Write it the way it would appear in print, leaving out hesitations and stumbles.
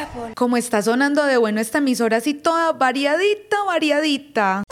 Como está sonando de bueno esta emisora así toda variadita, variadita.